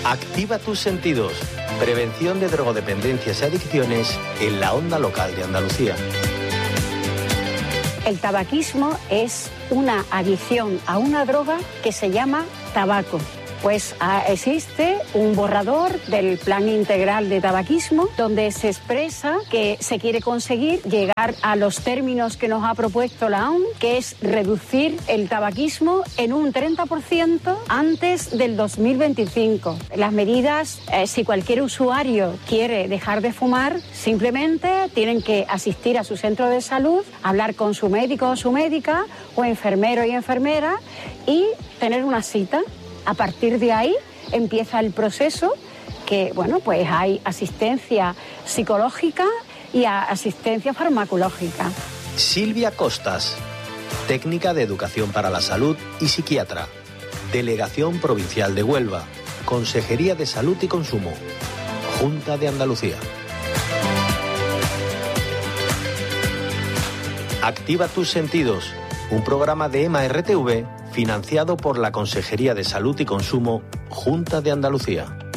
Activa tus sentidos. Prevención de drogodependencias y adicciones en la onda local de Andalucía. El tabaquismo es una adicción a una droga que se llama tabaco. Pues existe un borrador del Plan Integral de Tabaquismo donde se expresa que se quiere conseguir llegar a los términos que nos ha propuesto la OMS, que es reducir el tabaquismo en un 30% antes del 2025. Las medidas, si cualquier usuario quiere dejar de fumar, simplemente tienen que asistir a su centro de salud, hablar con su médico o su médica, o enfermero y enfermera, y tener una cita. A partir de ahí empieza el proceso que, bueno, pues hay asistencia psicológica y asistencia farmacológica. Silvia Costas, técnica de educación para la salud y psiquiatra. Delegación Provincial de Huelva. Consejería de Salud y Consumo. Junta de Andalucía. Activa tus sentidos. Un programa de EMA RTV financiado por la Consejería de Salud y Consumo, Junta de Andalucía.